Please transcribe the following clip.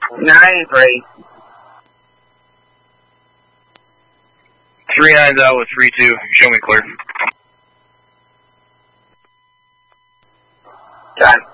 9-3. 390 with 32. Show me clear. Done.